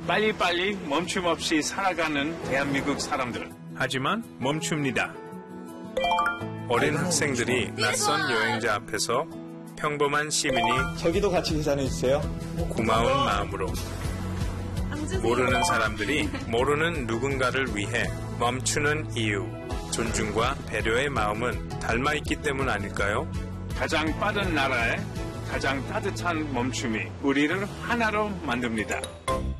빨리빨리 멈춤 없이 살아가는 대한민국 사람들. 하지만 멈춥니다. 어린 학생들이 낯선 여행자 앞에서 평범한 시민이 저기도 같이 계산해주세요. 고마운 마음으로 모르는 사람들이 모르는 누군가를 위해 멈추는 이유, 존중과 배려의 마음은 닮아있기 때문 아닐까요? 가장 빠른 나라에 가장 따뜻한 멈춤이 우리를 하나로 만듭니다.